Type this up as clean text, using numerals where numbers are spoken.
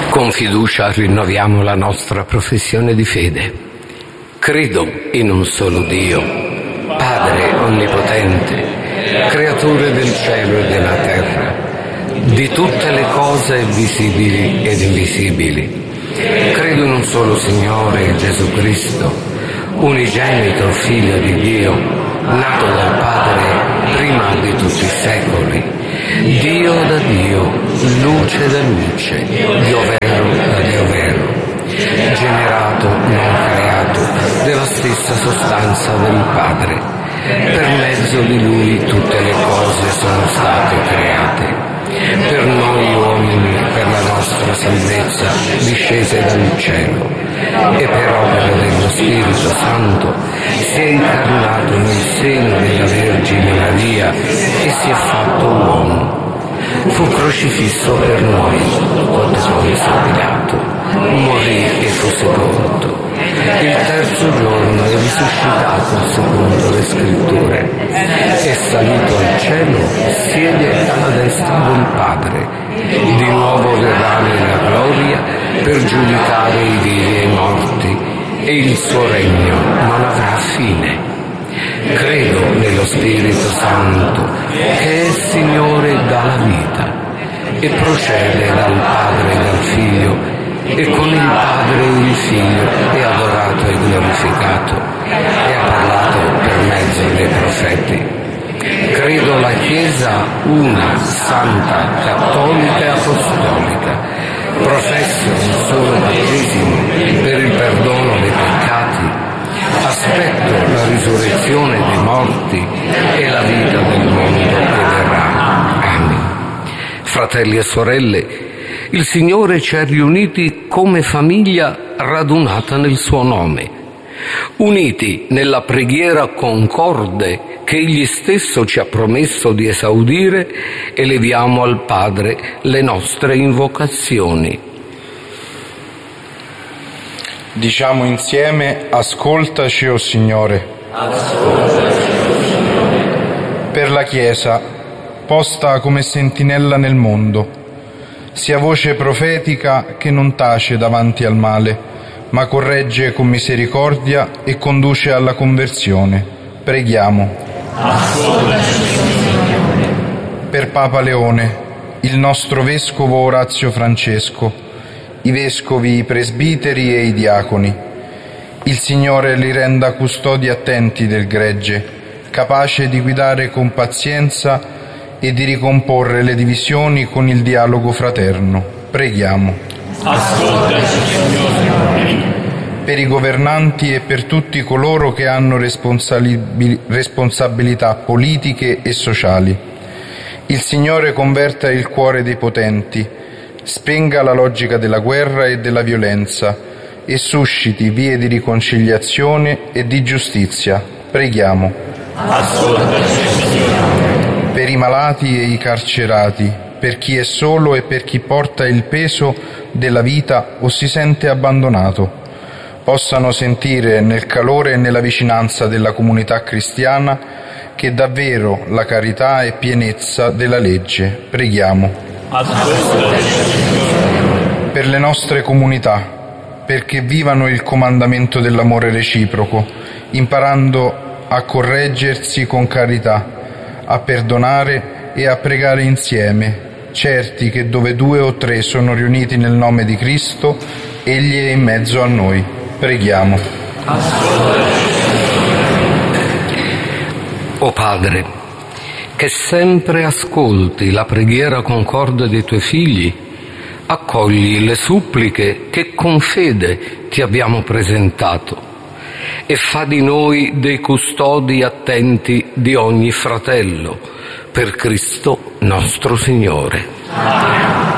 Con fiducia rinnoviamo la nostra professione di fede. Credo in un solo Dio, Padre onnipotente, creatore del cielo e della terra, di tutte le cose visibili ed invisibili. Credo in un solo Signore, Gesù Cristo, unigenito Figlio di Dio, nato dal Padre prima di tutti i secoli, Dio da Dio, luce da luce, Dio vero da Dio vero, generato, non creato, della stessa sostanza del Padre. Per mezzo di Lui tutte le cose sono state create. Per noi uomini, per la nostra salvezza, discese dal cielo, e per opera dello Spirito Santo si è incarnato nel seno della Vergine Maria e si è fatto uomo. Fu crocifisso per noi, sotto Ponzio Pilato, morì e fu sepolto. Il terzo giorno è risuscitato secondo le Scritture, è salito al cielo, siede alla destra del Padre, di nuovo verrà nella gloria per giudicare i vivi e i morti, e il suo regno non avrà fine. Credo nello Spirito Santo, che è Signore dalla vita, e procede dal Padre e dal Figlio, e con il Padre e il Figlio è adorato e glorificato, e ha parlato per mezzo dei profeti. Credo la Chiesa una, santa, cattolica e apostolica, professo un solo battesimo per il perdono dei peccati, aspetto la risurrezione dei morti e la vita del mondo che verrà. Amen. Fratelli e sorelle, il Signore ci ha riuniti come famiglia radunata nel suo nome, uniti nella preghiera concorde che Egli stesso ci ha promesso di esaudire, eleviamo al Padre le nostre invocazioni. Diciamo insieme: ascoltaci, o Signore. Ascoltaci, o Signore. Per la Chiesa, posta come sentinella nel mondo, sia voce profetica che non tace davanti al male, ma corregge con misericordia e conduce alla conversione. Preghiamo. Ascoltaci, Signore. Per Papa Leone, il nostro Vescovo Orazio Francesco, i Vescovi, i Presbiteri e i Diaconi, il Signore li renda custodi attenti del gregge, capace di guidare con pazienza e di ricomporre le divisioni con il dialogo fraterno. Preghiamo. Ascoltaci, Signore. Per i governanti e per tutti coloro che hanno responsabilità politiche e sociali, il Signore converta il cuore dei potenti, spenga la logica della guerra e della violenza e susciti vie di riconciliazione e di giustizia. Preghiamo. Ascoltaci, Signore. Per i malati e i carcerati, per chi è solo e per chi porta il peso della vita o si sente abbandonato, possano sentire nel calore e nella vicinanza della comunità cristiana che davvero la carità è pienezza della legge. Preghiamo. Ascoltaci, Signore. Per le nostre comunità, perché vivano il comandamento dell'amore reciproco, imparando a correggersi con carità, a perdonare e a pregare insieme, certi che dove 2 o 3 sono riuniti nel nome di Cristo, Egli è in mezzo a noi. Preghiamo. O Padre, che sempre ascolti la preghiera concorde dei Tuoi figli, accogli le suppliche che con fede Ti abbiamo presentato e fa di noi dei custodi attenti di ogni fratello, per Cristo nostro Signore. Amen.